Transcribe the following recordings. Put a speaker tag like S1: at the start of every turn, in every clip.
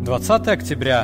S1: 20 октября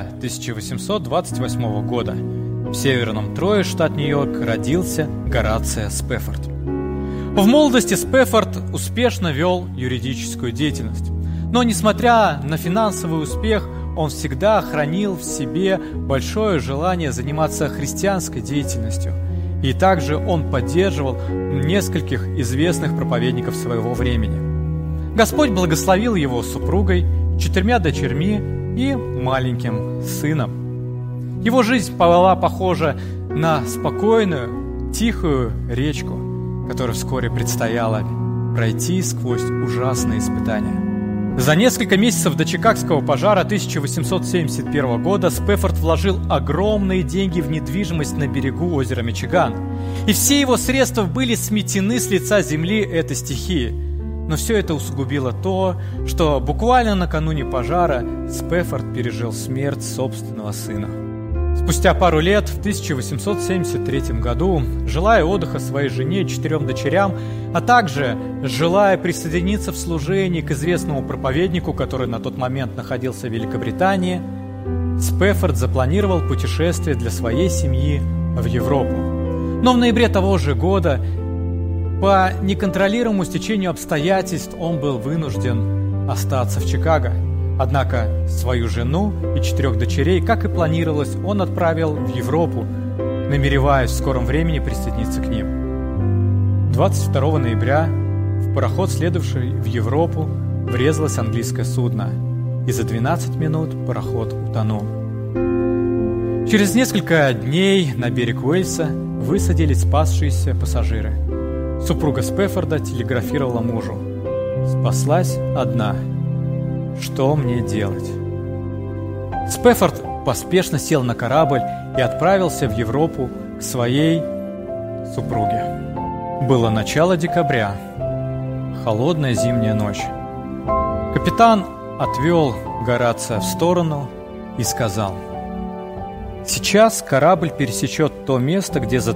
S1: 1828 года в северном Трое, штат Нью-Йорк, родился Горацио Спэфорд. В молодости Спэфорд успешно вел юридическую деятельность. Но, несмотря на финансовый успех, он всегда хранил в себе большое желание заниматься христианской деятельностью. И также он поддерживал нескольких известных проповедников своего времени. Господь благословил его супругой, 4 дочерьми и маленьким сыном. Его жизнь была похожа на спокойную, тихую речку, которой вскоре предстояло пройти сквозь ужасные испытания. За несколько месяцев до Чикагского пожара 1871 года Спэфорд вложил огромные деньги в недвижимость на берегу озера Мичиган. И все его средства были сметены с лица земли этой стихии. Но все это усугубило то, что буквально накануне пожара Спэфорд пережил смерть собственного сына. Спустя пару лет, в 1873 году, желая отдыха своей жене и 4 дочерям, а также желая присоединиться в служении к известному проповеднику, который на тот момент находился в Великобритании, Спэфорд запланировал путешествие для своей семьи в Европу. Но в ноябре того же года, по неконтролируемому стечению обстоятельств, он был вынужден остаться в Чикаго. Однако свою жену и 4 дочерей, как и планировалось, он отправил в Европу, намереваясь в скором времени присоединиться к ним. 22 ноября в пароход, следовавший в Европу, врезалось английское судно, и за 12 минут пароход утонул. Через несколько дней на берег Уэльса высадились спасшиеся пассажиры. Супруга Спэфорда телеграфировала мужу: «Спаслась одна. Что мне делать?» Спэфорд поспешно сел на корабль и отправился в Европу к своей супруге. Было начало декабря, холодная зимняя ночь. Капитан отвел Горацио в сторону и сказал: «Сейчас корабль пересечет то место, где